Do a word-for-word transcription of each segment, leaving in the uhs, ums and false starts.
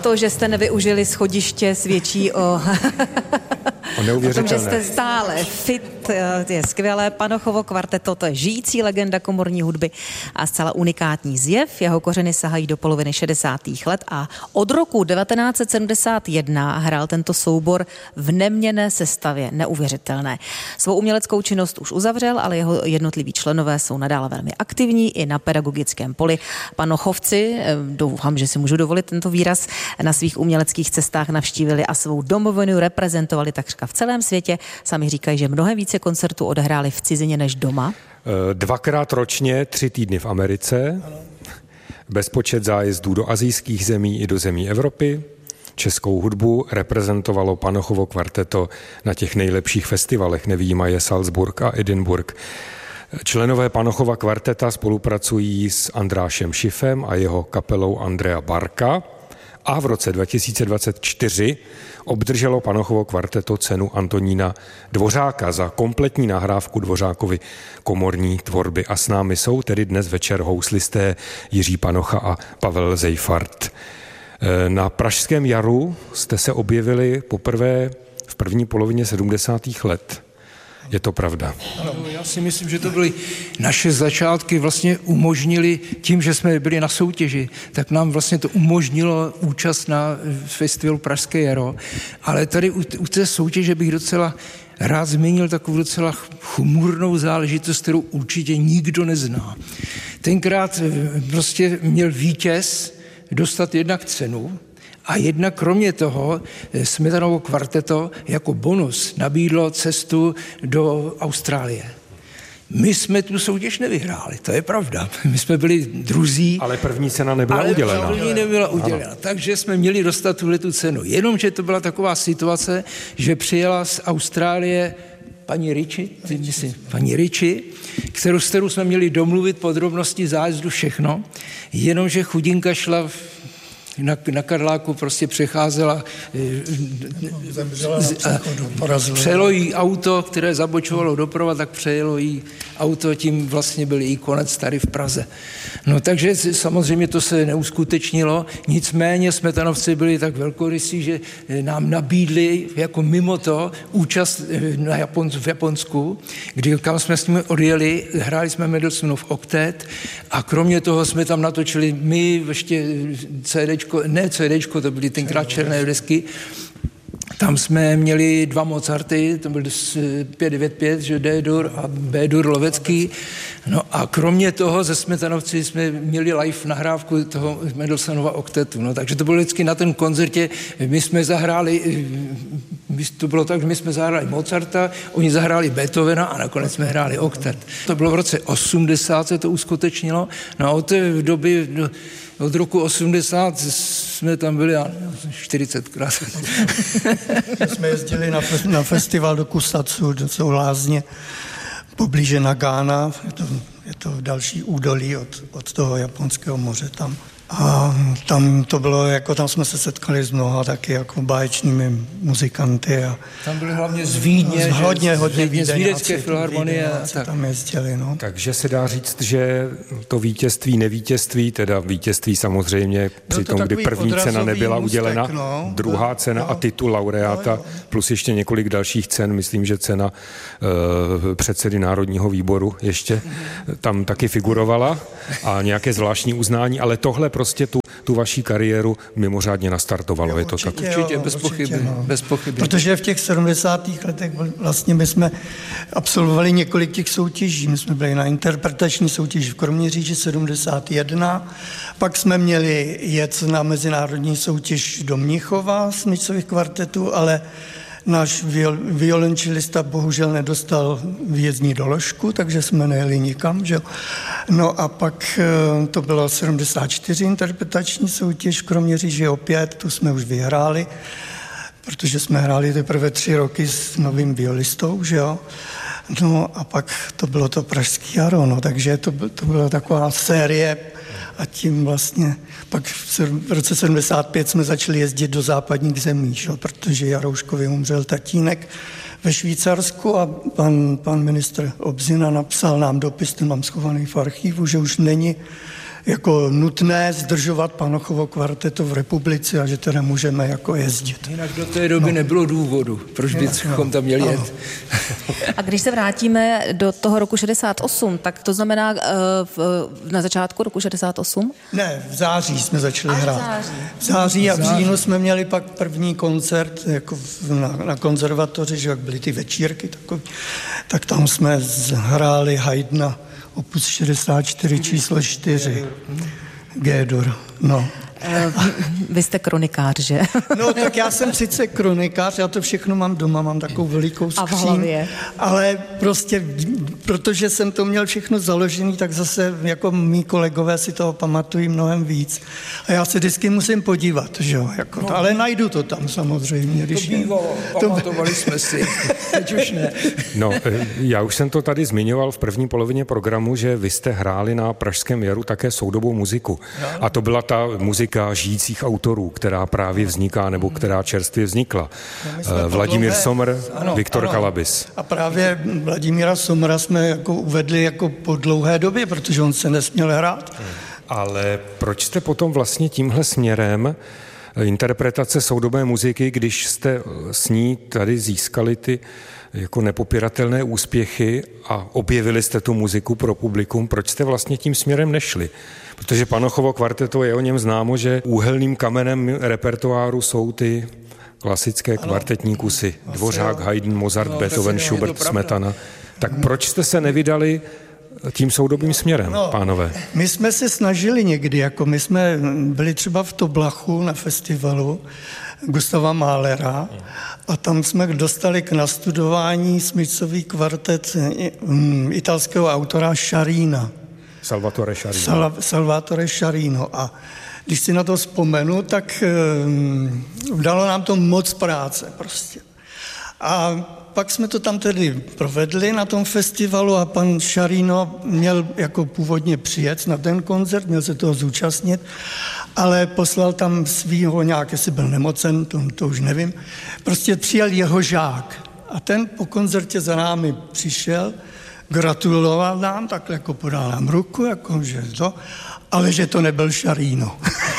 to, že jste nevyužili schodiště, svědčí o... O neuvěřitelné. O tom, že jste stále fit, je skvělé. Panochovo kvarteto, to je žijící legenda komorní hudby a zcela unikátní zjev. Jeho kořeny sahají do poloviny šedesátých let a od roku devatenáct set sedmdesát jedna hrál tento soubor v neměnné sestavě. Neuvěřitelné. Svou uměleckou činnost už uzavřel, ale jeho jednotliví členové jsou nadále velmi aktivní i na pedagogickém poli. Panochovci, doufám, že si můžu dovolit tento výraz, na svých uměleckých cestách navštívili a svou domovinu reprezentovali takřka v celém světě. Sami říkají, že mnohem více koncertů odehráli v cizině než doma. Dvakrát ročně, tři týdny v Americe, bezpočet zájezdů do asijských zemí i do zemí Evropy. Českou hudbu reprezentovalo Panochovo kvarteto na těch nejlepších festivalech, nevyjímaje Salzburg a Edinburgh. Členové Panochova kvarteta spolupracují s Andrášem Schiffem a jeho kapelou Andrea Barka a v roce dva tisíce dvacet čtyři obdrželo Panochovo kvarteto cenu Antonína Dvořáka za kompletní nahrávku Dvořákovy komorní tvorby. A s námi jsou tedy dnes večer houslisté Jiří Panocha a Pavel Zejfart. Na Pražském jaru jste se objevili poprvé v první polovině sedmdesátých let. Je to pravda? Ano, já si myslím, že to byly naše začátky, vlastně umožnili tím, že jsme byli na soutěži, tak nám vlastně to umožnilo účast na festivalu Pražské jaro, ale tady u, u té soutěže bych docela rád zmínil takovou docela chmurnou záležitost, kterou určitě nikdo nezná. Tenkrát prostě měl vítěz dostat jednak cenu, a jednak kromě toho Smetanovo kvarteto jako bonus nabídlo cestu do Austrálie. My jsme tu soutěž nevyhráli, to je pravda. My jsme byli druzí. Ale první cena nebyla ale udělena. Ale první nebyla udělena, ano. Takže jsme měli dostat tuhletu cenu. Jenomže to byla taková situace, že přijela z Austrálie paní Riči, myslím, paní Riči, kterou, s kterou jsme měli domluvit podrobnosti zájezdu, všechno, jenomže chudinka šla v Na, na Karláku prostě přecházela, zemřela na přechodu, porazila. Přejelo jí auto, které zabočovalo doprava, tak přejelo jí auto, tím vlastně byl jí konec tady v Praze. No takže samozřejmě to se neuskutečnilo, nicméně Smetanovci byli tak velkorysí, že nám nabídli jako mimo to účast na Japonsku, v Japonsku, kdy kam jsme s nimi odjeli, hráli jsme Mendelssohnův oktet a kromě toho jsme tam natočili my ještě CDčko, ne CDčko, to byly tenkrát černé desky. Tam jsme měli dva Mozarty, to byl pět devět pět, že D-dur a B-dur Lovecký. No a kromě toho ze Smetanovci jsme měli live nahrávku toho Mendelssohnova oktetu. No, takže to bylo vždycky na ten koncertě, my jsme zahráli, to bylo tak, že my jsme zahráli Mozarta, oni zahráli Beethovena a nakonec jsme hráli oktet. To bylo v roce osmdesát, se to uskutečnilo. No a od té doby, od roku osmdesát jsme tam byli čtyřicetkrát. Jsme jezdili na, na festival do Kusatsu, do jsou lázně poblíže Nagana, je to, je to další údolí od, od toho Japonského moře tam. A tam to bylo, jako tam jsme se setkali s mnoha taky jako báječnými muzikanty. A tam byli hlavně z Vídně, z hodně, hodně z Vídeňské filharmonie. Tak. Tam jezdili, no. Takže se dá říct, že to vítězství, nevítězství, teda vítězství samozřejmě při tom, kdy první cena nebyla můstek, udělena, no, druhá cena no, a titul laureáta, no, plus ještě několik dalších cen, myslím, že cena uh, předsedy Národního výboru ještě tam taky figurovala a nějaké zvláštní uznání, ale tohle prostě tu, tu vaší kariéru mimořádně nastartovalo, jo, je to určitě, tak? Určitě, bez pochyby, no. bez pochyby. Protože v těch sedmdesátých letech vlastně my jsme absolvovali několik těch soutěží. My jsme byli na interpretační soutěži v Kroměříži sedmdesát jedna, pak jsme měli jet na mezinárodní soutěž do Mnichova smyčcových kvartetů, ale náš viol, violončelista bohužel nedostal výjezdní doložku, takže jsme nejeli nikam, že? No a pak to bylo sedmdesát čtyři interpretační soutěž v Kroměříži opět, tu jsme už vyhráli, protože jsme hráli teprve tři roky s novým violistou, že jo? No a pak to bylo to Pražské jaro, no, takže to, to byla taková série a tím vlastně pak v roce sedmdesát pět jsme začali jezdit do západních zemí, že? Protože Jarouškovi umřel tatínek ve Švýcarsku a pan, pan ministr Obzina napsal nám dopis, ten mám schovaný v archivu, že už není jako nutné zdržovat Panochovo kvarteto v republice a že teda můžeme jako jezdit. Jinak do té doby no. nebylo důvodu, proč bychom tam měli jet. A když se vrátíme do toho roku šedesát osm, tak to znamená uh, v, na začátku roku šedesát osm? Ne, v září jsme začali a hrát. V září. V září a v říjnu jsme měli pak první koncert jako na, na konzervatoři, že jak byly ty večírky takový, tak tam jsme hráli Haydna opus šedesát čtyři číslo čtyři. G-dur, no. Vy jste kronikář, že? No tak já jsem sice kronikář, já to všechno mám doma, mám takovou velikou skříň, ale prostě, protože jsem to měl všechno založený, tak zase jako mý kolegové si toho pamatují mnohem víc. A já se vždycky musím podívat, že jo, jako no, to, ale najdu to tam samozřejmě. Když to bývalo, je, pamatovali to... jsme si, teď už ne. No, já už jsem to tady zmiňoval v první polovině programu, že vy jste hráli na Pražském jaru také soudobou muziku. A to byla ta muzika žijících autorů, která právě vzniká, nebo která čerstvě vznikla. No, Vladimír dlouhé... Somr, ano, Viktor ano. Kalabis. A právě Vladimíra Somra jsme jako uvedli jako po dlouhé době, protože on se nesměl hrát. Ale proč jste potom vlastně tímhle směrem interpretace soudobé muziky, když jste s ní tady získali ty jako nepopiratelné úspěchy a objevili jste tu muziku pro publikum, proč jste vlastně tím směrem nešli? Protože Panochovo kvarteto je o něm známo, že úhelným kamenem repertoáru jsou ty klasické kvartetní kusy. Dvořák, Haydn, Mozart, no, Beethoven, Schubert, Smetana. Tak proč jste se nevydali tím soudobým směrem, no, pánové? My jsme se snažili někdy, jako my jsme byli třeba v Toblachu na festivalu Gustava Mahlera a tam jsme dostali k nastudování smyčcový kvartet italského autora Sciarrina. Salvatore Sciarrino. Sal, Salvatore Sciarrino. A když si na to vzpomenu, tak um, dalo nám to moc práce prostě. A pak jsme to tam tedy provedli na tom festivalu a pan Sciarrino měl jako původně přijet na ten koncert, měl se toho zúčastnit, ale poslal tam svýho nějak, jestli byl nemocen, to, to už nevím, prostě přijel jeho žák. A ten po koncertě za námi přišel, gratuloval nám, takhle jako podal nám ruku, jako že to, ale že to nebyl Sciarrino.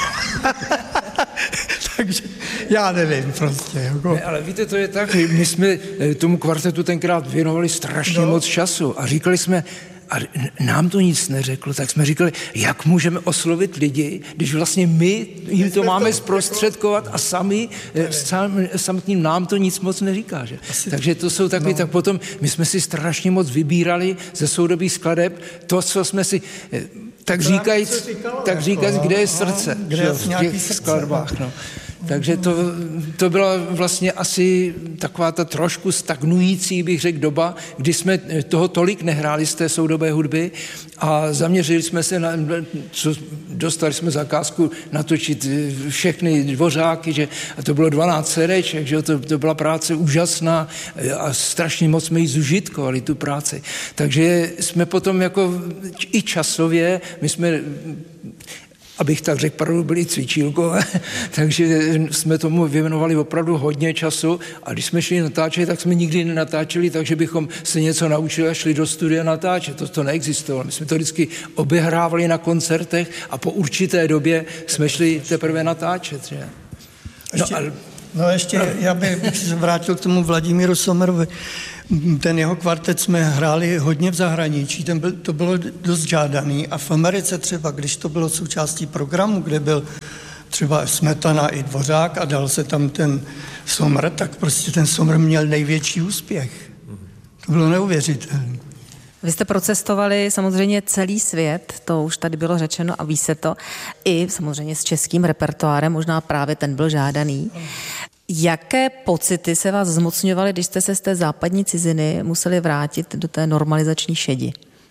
Takže já nevím prostě. Jako. Ne, ale víte, to je tak, my jsme tomu kvartetu tenkrát věnovali strašně no. moc času a říkali jsme, a nám to nic neřeklo, tak jsme říkali, jak můžeme oslovit lidi, když vlastně my jim to máme zprostředkovat a sami, sam, samotným nám to nic moc neříká. Že? Takže to jsou takový, no. tak potom my jsme si strašně moc vybírali ze soudobých skladeb to, co jsme si, tak říkajíc, tak říkajíc, kde je srdce, kde že, v těch skladbách. No. Takže to, to byla vlastně asi taková ta trošku stagnující, bych řekl, doba, kdy jsme toho tolik nehráli z té soudobé hudby a zaměřili jsme se na, co, dostali jsme zakázku natočit všechny Dvořáky, že, a to bylo dvanáct cereček, že to, to byla práce úžasná a strašně moc jsme ji zužitkovali, tu práci. Takže jsme potom jako i časově, my jsme abych tak řekl, opravdu byli cvičílkové, takže jsme tomu věnovali opravdu hodně času a když jsme šli natáčet, tak jsme nikdy nenatáčeli, takže bychom se něco naučili a šli do studia natáčet. To, to neexistovalo. My jsme to vždycky obehrávali na koncertech a po určité době jsme šli teprve natáčet. Že? No, ještě, no ještě já bych se vrátil k tomu Vladimíru Sommerovi. Ten jeho kvartet jsme hráli hodně v zahraničí, ten byl, to bylo dost žádaný a v Americe třeba, když to bylo součástí programu, kde byl třeba Smetana i Dvořák a dal se tam ten Sommer, tak prostě ten Sommer měl největší úspěch. To bylo neuvěřitelné. Vy jste procestovali samozřejmě celý svět, to už tady bylo řečeno a ví se to, i samozřejmě s českým repertoárem, možná právě ten byl žádaný. Jaké pocity se vás zmocňovaly, když jste se z té západní ciziny museli vrátit do té normalizační šedi?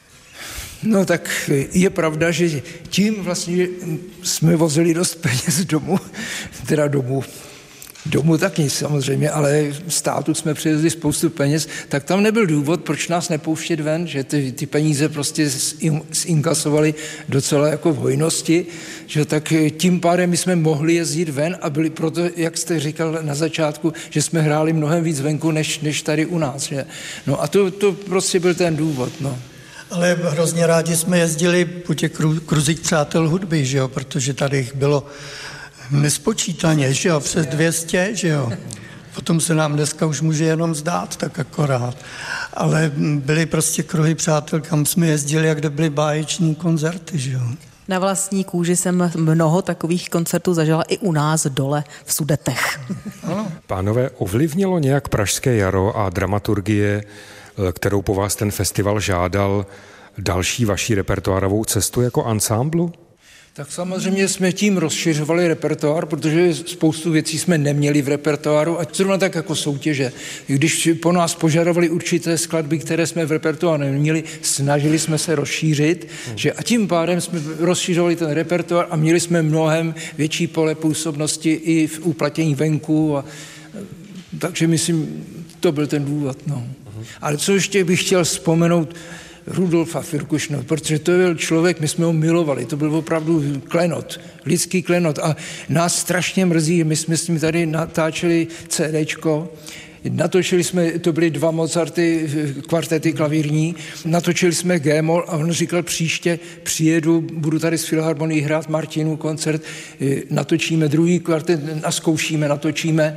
No tak je pravda, že tím vlastně jsme vozili dost peněz domů, teda domů, domů taky samozřejmě, ale státu jsme přivezli spoustu peněz, tak tam nebyl důvod, proč nás nepouštět ven, že ty, ty peníze prostě zinkasovali docela jako v hojnosti, že tak tím pádem my jsme mohli jezdit ven a byli proto, jak jste říkal na začátku, že jsme hráli mnohem víc venku, než, než tady u nás. Že? No a to, to prostě byl ten důvod, no. Ale hrozně rádi jsme jezdili po těch kruzích přátel hudby, že jo, protože tady jich bylo nespočítaně, že jo, přes dvě stě, že jo. Potom se nám dneska už může jenom zdát, tak akorát. Ale byly prostě kruhy přátel, kam jsme jezdili a kde byly báječní koncerty, že jo. Na vlastní kůži jsem mnoho takových koncertů zažila i u nás dole v Sudetech. Ano. Pánové, ovlivnilo nějak Pražské jaro a dramaturgie, kterou po vás ten festival žádal, další vaší repertoárovou cestu jako ansámblu? Tak samozřejmě jsme tím rozšiřovali repertoár, protože spoustu věcí jsme neměli v repertoáru a zrovna tak jako soutěže. Když po nás požadovali určité skladby, které jsme v repertoáru neměli, snažili jsme se rozšířit, hmm. že a tím pádem jsme rozšířovali ten repertoár a měli jsme mnohem větší pole působnosti i v uplatnění venku. A, takže myslím, to byl ten důvod. No. Hmm. Ale co ještě bych chtěl vzpomenout, Rudolfa Firkušného, protože to byl člověk, my jsme ho milovali, to byl opravdu klenot, lidský klenot a nás strašně mrzí, my jsme s ním tady natáčeli CDčko, natočili jsme, to byly dva Mozarty, kvartety klavírní, natočili jsme G-moll a on říkal, příště přijedu, budu tady s Filharmonií hrát Martinu koncert, natočíme druhý kvartet, naskoušíme, natočíme,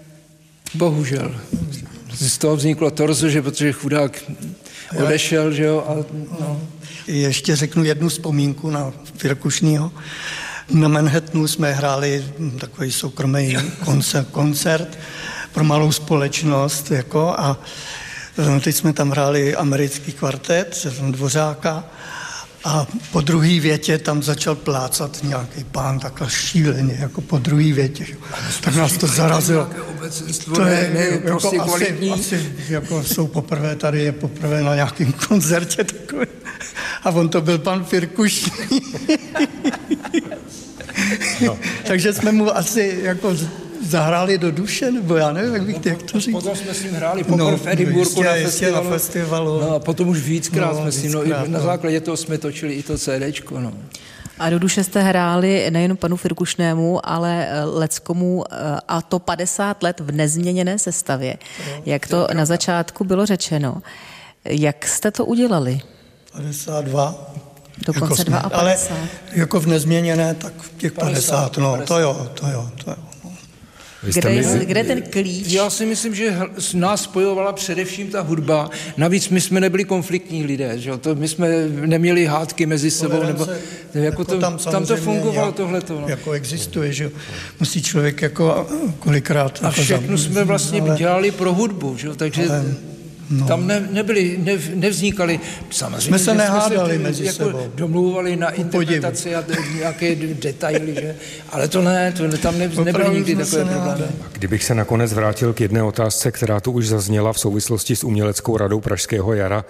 bohužel. Z toho vzniklo torzo, že protože chudák odešel, že jo. A, no. Ještě řeknu jednu vzpomínku na Firkušnýho. Na Manhattanu jsme hráli takový soukromý koncert, koncert pro malou společnost, jako, a teď jsme tam hráli americký kvartet, Dvořáka, a po druhé větě tam začal plácat nějaký pán takhle šíleně, jako po druhé větě. Tak nás to zarazilo. To je ne, jako prostě asi, asi jako jsou poprvé, tady je poprvé na nějakém koncertě takový. A on to byl pan Firkušný. No. Takže jsme mu asi jako zahráli do duše, nebo já nevím, jak bych to, jak to říct. Potom jsme s ním hráli poprvé no, v Edinburghu na festivalu. na festivalu. No a potom už víckrát no, jsme s ním, no, víckrát, na no. základě toho jsme točili i to CDčko, no. A do duše jste hráli nejen panu Firkušnému, ale Leckomu, a to padesát let v nezměněné sestavě. No, jak to na začátku bylo řečeno. Jak jste to udělali? padesát dva. Dokonce jako padesát dva. Ale jako v nezměněné, tak těch padesát, no, to jo, to jo, to jo. Kde je, kde je ten klíč? Já si myslím, že nás spojovala především ta hudba. Navíc my jsme nebyli konfliktní lidé, že? To my jsme neměli hádky mezi sebou. Nebo, jako jako to, tam, tam to fungovalo tohleto. No. Jako existuje, že musí člověk jako kolikrát... A jako všechno za, jsme vlastně ale, dělali pro hudbu, že? Takže... Ale, No. Tam ne, nebyli, ne, nevznikaly, samozřejmě, jsme se nehádali jsme se mezi jako sebou. Domlouvali na interpretaci a nějaké detaily, že? Ale to ne, to tam ne, nebyly nikdy takové problémy. Kdybych se nakonec vrátil k jedné otázce, která tu už zazněla v souvislosti s uměleckou radou Pražského jara,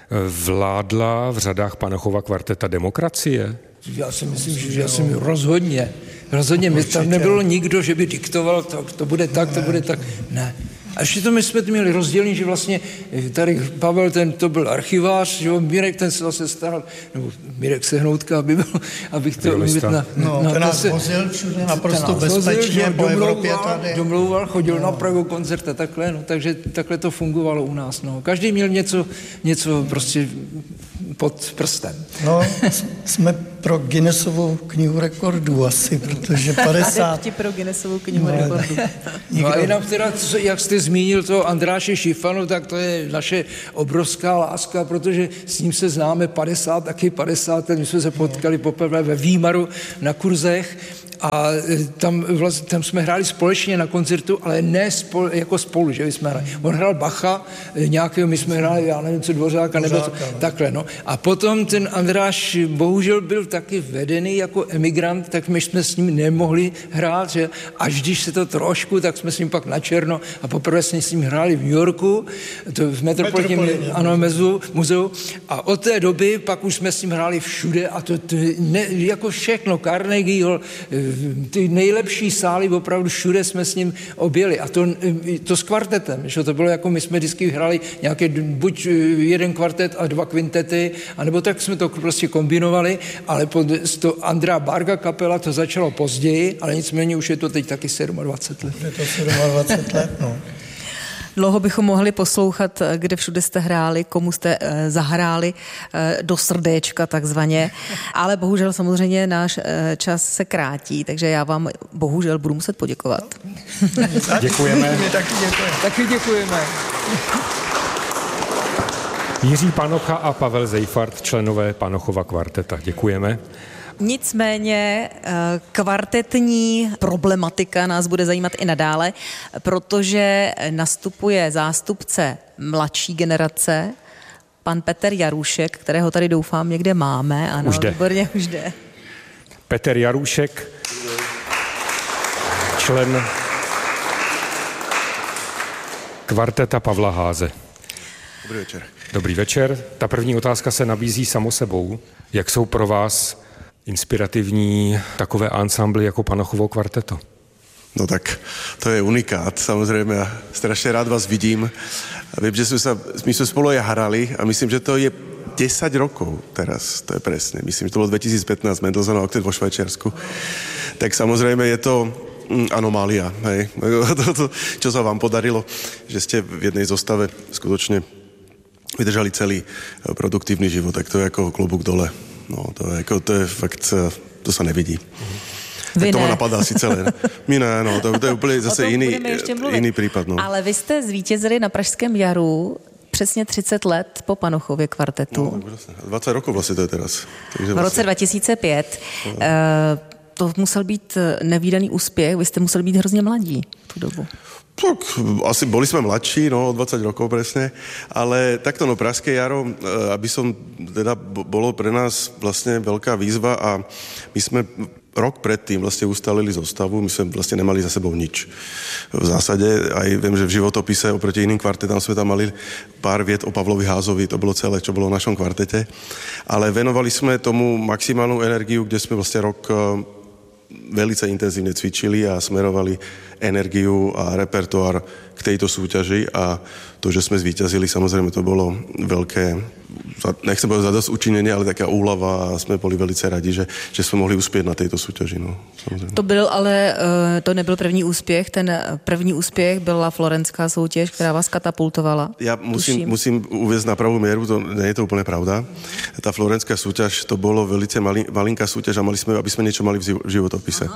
vládla v řadách Panochova kvarteta demokracie? Já si myslím, že já jsem rozhodně, rozhodně, mi tam nebylo nikdo, že by diktoval, to, to bude tak, to bude tak, ne. A ještě to my jsme měli rozdělení, že vlastně tady Pavel, ten to byl archivář, že jo, Mirek, ten se zase staral, nebo Mirek Sehnoutka, aby byl, abych to... Na, no, no, ten nás se, vozil všude naprosto bezpečně po Evropě tady. Domlouval, chodil no. na Prahu koncert a takhle, no, takže takhle to fungovalo u nás, no. Každý měl něco, něco prostě pod prstem. No, jsme pro Guinnessovu knihu rekordů asi, protože padesát... Adepti pro Guinnessovu knihu no, rekordů. No a jinak teda, jak jste zmínil toho Andráše Šifanu, tak to je naše obrovská láska, protože s ním se známe padesát, taky padesát let, my jsme se potkali poprvé ve Výmaru na kurzech a tam, vlastně, tam jsme hráli společně na koncertu, ale ne spolu, jako spolu, že jsme hráli. On hrál Bacha, nějakého, my jsme hráli, já nevím, co Dvořáka, nebo to, takhle, no. A potom ten Andráš bohužel byl taky vedený jako emigrant, tak my jsme s ním nemohli hrát, že až když se to trošku, tak jsme s ním pak na černo a poprvé jsme s ním hráli v New Yorku, to v Metropolitním ano, mezu, muzeu, a od té doby pak už jsme s ním hráli všude a to, to ne, jako všechno, Carnegie Hall, ty nejlepší sály, opravdu všude jsme s ním objeli. A to, to s kvartetem, že to bylo jako my jsme vždycky hráli nějaké buď jeden kvartet a dva kvintety, anebo tak jsme to prostě kombinovali, ale pod to Andrea Barga kapela to začalo později, ale nicméně už je to teď taky dvacet sedm let. Je to dvacet sedm let, no. Dlouho bychom mohli poslouchat, kde všude jste hráli, komu jste e, zahráli e, do srdéčka takzvaně, ale bohužel samozřejmě náš e, čas se krátí, takže já vám bohužel budu muset poděkovat. Děkujeme. Taky děkujeme. Taky děkujeme. Jiří Panocha a Pavel Zejfart, členové Panochova kvarteta. Děkujeme. Nicméně kvartetní problematika nás bude zajímat i nadále, protože nastupuje zástupce mladší generace, pan Petr Jarůšek, kterého tady doufám někde máme. Ano, už jde. Výborně, už jde. Petr Jarůšek, člen kvarteta Pavla Háze. Dobrý večer. Dobrý večer. Ta první otázka se nabízí samo sebou. Jak jsou pro vás inspirativní takové ansambly jako Panochovo kvarteto? No tak to je unikát, samozrejme, ja strašne rád vás vidím. A viem, že sme sa, my sme spolu aj hrali a myslím, že to je desať rokov teraz, to je presne. Myslím, že to bolo dvetisícpätnásť, Mendelssohnov oktet vo Švajčiarsku. Tak samozrejme je to mm, anomália, hej. To, to, čo sa vám podarilo, že ste v jednej zostave skutočne vydržali celý produktívny život, tak to je ako klobúk dole. No, to je, to je fakt, to sa nevidí. Vy tak to ne. ma napadá asi celé. My ne, no, to, to je úplně zase jiný, jiný případ. No. Ale vy jste zvítězili na Pražském jaru přesně třicet let po Panochově kvartetu. No, dvadsať rokov vlastně to je teraz. Takže v roce dva tisíce pět. No. Uh, to musel být nevídaný úspěch, vy jste museli být hrozně mladí v tu dobu. Tak, asi boli sme mladší, no, dvadsať rokov presne, ale takto, no, Pražské jaro, aby som, teda bolo pre nás vlastne veľká výzva a my sme rok predtým vlastne ustalili zostavu, my sme vlastne nemali za sebou nič. V zásade, aj viem, že v životopise oproti iným kvartetám sme tam mali pár viet o Pavlovi Házovi, to bolo celé, čo bolo v našom kvartete, ale venovali sme tomu maximálnu energiu, kde sme vlastne rok velice intenzívne cvičili a smerovali energiu a repertoár k tejto súťaži a to, že sme zvíťazili, samozrejme to bolo veľké, nechcem povedať zadosť učinenie, ale taká úlava a sme boli velice radi, že, že sme mohli uspět na tejto súťaži. No, to byl ale, to nebyl první úspěch, ten první úspěch byla florenská soutěž, která vás katapultovala. Ja musím, musím uviesť na pravú mieru, to nie je to úplne pravda. Tá florenská súťaž, to bolo velice malin, malinká súťaž a mali sme, aby sme niečo mali v životopise.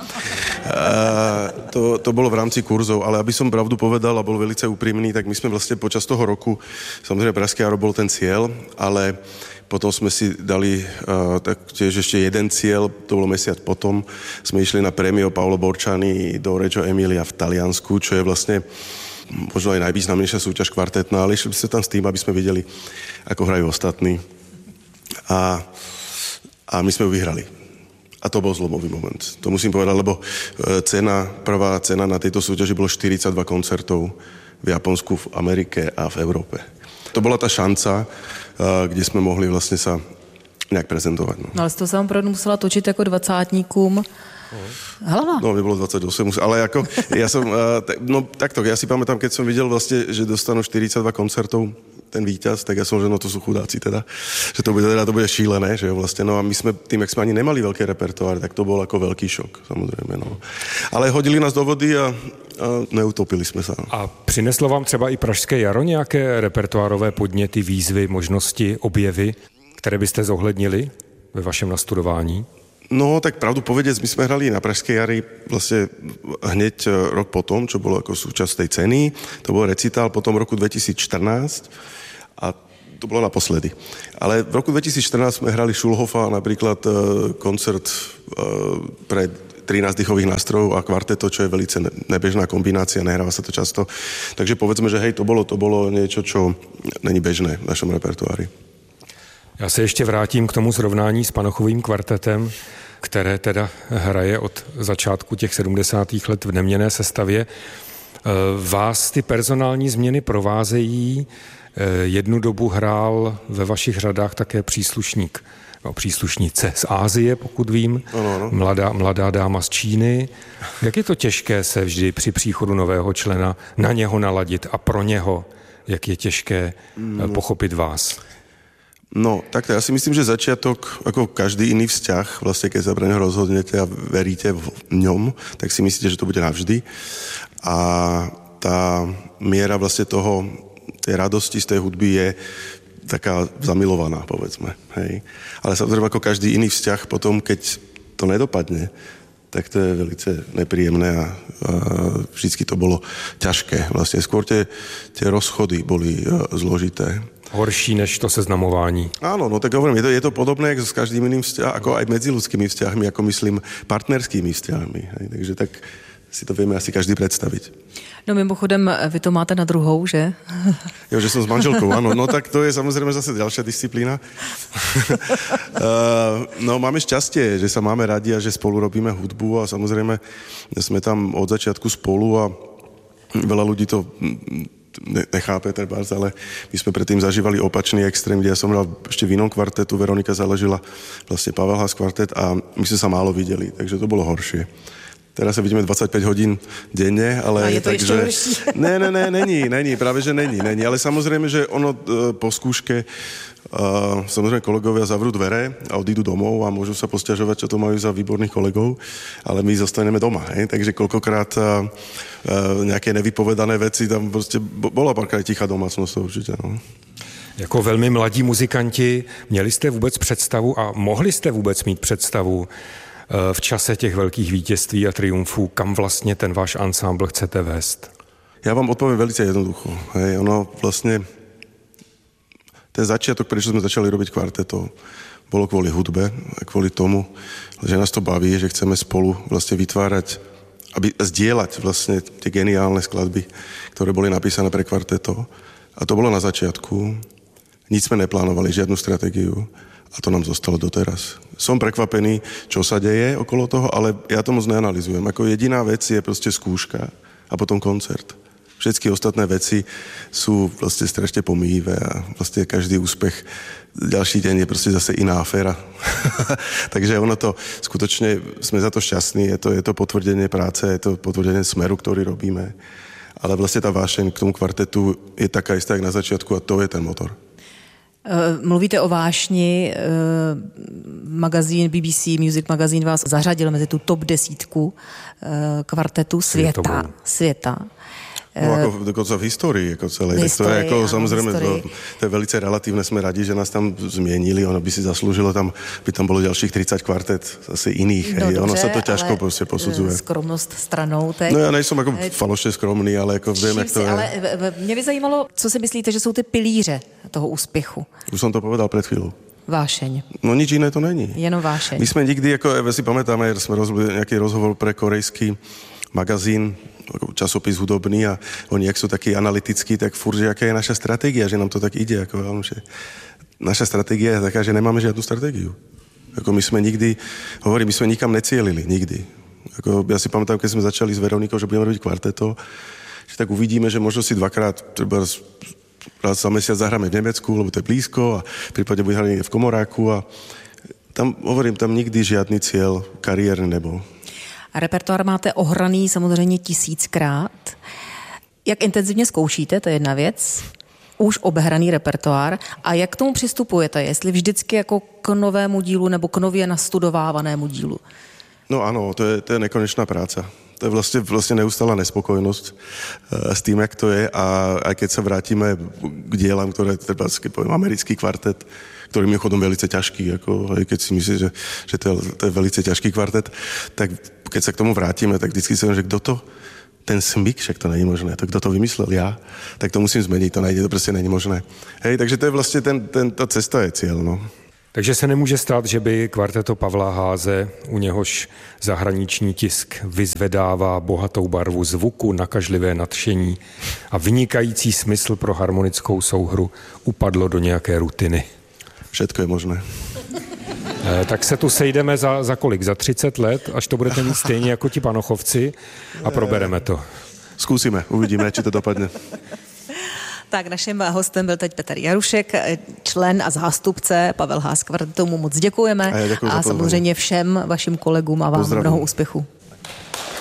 A to, to bolo v rámci kurzov, ale aby som pravdu povedal a bol velice úprimný, tak my sme vlastne počas toho roku, samozrejme Pražské jaro bol ten cieľ, ale potom sme si dali uh, tak tiež ešte jeden cieľ, to bolo mesiac potom, sme išli na prémio Paolo Borčani do Reggio Emilia v Taliansku, čo je vlastne možno aj najvýznamnejšia súťaž kvartetná, ale išli sme tam s tým, aby sme videli, ako hrajú ostatní. A, a my sme ju vyhrali. A to bol zlomový moment. To musím povedať, lebo cena, prvá cena na tejto súťaži bolo štyridsaťdva koncertov v Japonsku, v Amerike a v Európe. To bola tá šanca, kde sme mohli vlastne sa nejak prezentovať. No, no ale to sa vám opravdu musela točiť ako dvacátníkům hlava. No, mi bolo dvadsaťosem, ale ako, ja som, no takto, ja si pamätám, keď som videl vlastne, že dostanú štyridsaťdva koncertov ten víťaz, tak ja som, že no to sú chudáci teda, že to bude, teda to bude šílené, že jo, vlastne, no a my sme tým, jak sme ani nemali veľké repertoár, tak to bol ako veľký šok, samozrejme, no. Ale hodili nás do vody a, a neutopili sme sa. A přineslo vám třeba i Pražské jaro nějaké repertoárové podněty, výzvy, možnosti, objevy, které byste zohlednili ve vašem nastudování? No, tak pravdu povedec, my sme hrali na Pražskej jari vlastne hneď rok potom, čo bolo ako súčasť tej ceny. To bol recitál potom v roku dvetisícštrnásť a to bolo naposledy. Ale v roku dvetisícštrnásť sme hrali Schulhofa, napríklad koncert pre trinásť dýchových nástrojov a kvarteto, čo je velice nebežná kombinácia, nehráva sa to často. Takže povedzme, že hej, to bolo, to bolo niečo, čo není bežné v našom repertoári. Já se ještě vrátím k tomu srovnání s Panochovým kvartetem, které teda hraje od začátku těch sedmdesátých let v neměnné sestavě. Vás ty personální změny provázejí. Jednu dobu hrál ve vašich řadách také příslušník, no, příslušnice z Ázie, pokud vím, ano, ano. Mladá, mladá dáma z Číny. Jak je to těžké se vždy při příchodu nového člena na něho naladit a pro něho, jak je těžké no. pochopit vás? No, takto, ja si myslím, že začiatok, ako každý iný vzťah, vlastne keď sa pre neho rozhodnete a veríte v ňom, tak si myslíte, že to bude navždy. A tá miera vlastne toho, tej radosti z tej hudby je taká zamilovaná, povedzme. Hej. Ale samozrejme, ako každý iný vzťah, potom, keď to nedopadne, tak to je velice nepríjemné a, a vždycky to bolo ťažké. Vlastne skôr tie, tie rozchody boli a, zložité. Horší než to seznamování. Áno, no tak hovorím, je to, je to podobné ako s každým iným vzťahom, ako aj medziľudskými vzťahmi, ako myslím partnerskými vzťahmi. Hej. Takže tak si to vieme asi každý predstaviť. No mimochodem, vy to máte na druhou, že? Jo, že som s manželkou, áno. No tak to je samozrejme zase ďalšia disciplína. uh, no máme šťastie, že sa máme radi a že spolu robíme hudbu a samozrejme sme tam od začiatku spolu a veľa ľudí to nechápe trebárs, ale my sme predtým zažívali opačný extrém, kde ja som hral ešte v inom kvartetu, Veronika založila vlastne Pavel Haas kvartet a my sme sa málo videli, takže to bolo horšie. Teraz sa vidíme dvadsaťpäť hodín denne, ale... A je to takže... ešte horší. Ne, ne, ne, není, není, práve že není, není. Ale samozrejme, že ono e, po skúške e, samozrejme kolegovia zavrú dvere a odídu domov a môžu sa posťažovať, čo to majú za výborných kolegov, ale my zostaneme doma, hej? Takže koľkokrát e, nejaké nevypovedané veci, tam proste bola párkrát tichá domácnosť, určite, no. Jako velmi mladí muzikanti, měli jste vůbec představu a mohli jste vůbec mít představu v čase těch velkých vítězství a triumfů, kam vlastně ten váš ansámbl chcete vést? Ja vám odpoviem velice jednoducho. Hej, ono vlastne, ten začiatok, prečo sme začali robiť kvarteto, bolo kvôli hudbe a kvôli tomu, že nás to baví, že chceme spolu vlastne vytvárať, aby zdieľať vlastne tie geniálne skladby, ktoré boli napísané pre kvarteto. A to bolo na začiatku. Nic sme neplánovali, žiadnu stratégiu. A to nám zostalo doteraz. Som prekvapený, čo sa deje okolo toho, ale ja to moc neanalizujem. Ako jediná vec je proste skúška a potom koncert. Všetky ostatné veci sú vlastne strašne pomývé a vlastne každý úspech ďalší deň je proste zase iná aféra. Takže ono to, skutočne sme za to šťastní, je to, je to potvrdenie práce, je to potvrdenie smeru, ktorý robíme. Ale vlastne tá vášeň k tomu kvartetu je taká istá, jak na začiatku a to je ten motor. Mluvíte o vášni, magazín B B C Music Magazine vás zařadil mezi tu top desítku kvartetu světa. Světovou. Světa. No ako dokonca v histórii ako celej. Tak to je ako, samozrejme, to, to je velice relatívne. Sme radi, že nás tam zmienili. Ono by si zaslúžilo tam, by tam bolo ďalších tridsať kvartet zase iných. No, hej. dobře, ono sa to ťažko proste posudzuje. Skromnost stranou teď. No ja nejsem ako falošne skromný, ale ako viem, jak to je. Ale mě by zajímalo, co si myslíte, že jsou ty pilíře toho úspěchu? Už som to povedal pred chvíľou. Vášeň. No nič iné to není. Jenom vášeň. My sme nikdy, ako ja si pamätáme, sme rozbili nejaký rozhovor pre korejský magazín, časopis hudobný a oni, jak sú takí analytickí, tak furt, že aká je naša stratégia, že nám to tak ide. Ako, že naša stratégia je taká, že nemáme žiadnu stratégiu. Ako my sme nikdy, hovorím, my sme nikam necielili, nikdy. Ako, ja si pamätám, keď sme začali s Veronikou, že budeme robiť kvarteto, že tak uvidíme, že možno si dvakrát, treba raz za mesiac zahráme v Nemecku, lebo to je blízko a v prípade bude hrať v Komoráku a tam, hovorím, tam nikdy žiadny cieľ kariérny nebol. A repertoár máte ohraný samozřejmě tisíckrát. Jak intenzivně zkoušíte, to je jedna věc. Už obehraný repertoár. A jak k tomu přistupujete? Jestli vždycky jako k novému dílu nebo k nově nastudovávanému dílu? No áno, to je, to je nekonečná práca. To je vlastne, vlastne neustála nespokojnosť e, s tým, jak to je. A aj keď sa vrátime k dielam, ktoré, treba, keď poviem, americký kvartet, ktorý je chodom velice ťažký, ako, keď si myslíš, že, že to, je, to je velice ťažký kvartet, tak keď sa k tomu vrátime, tak vždycky si viem, že kto to, ten smyk, však to není možné, to kto to vymyslel, ja, tak to musím zmeniť, to nejde, to proste není možné. Hej, takže to je vlastne, ten, ten, tá cesta je cieľ, no. Takže se nemůže stát, že by kvarteto Pavla Haase, u něhož zahraniční tisk vyzvedává bohatou barvu zvuku, nakažlivé nadšení a vynikající smysl pro harmonickou souhru, upadlo do nějaké rutiny. Všetko je možné. E, tak se tu sejdeme za, za kolik? Za třicet let, až to budete mít stejně jako ti panochovci a probereme to. Skúsime, uvidíme, či to dopadne. Tak naším hostem byl teď Petr Jarušek, člen a zástupce Pavel Haas kvartetu. Mu moc děkujeme a, a samozřejmě všem vašim kolegům a vám mnoho úspěchů.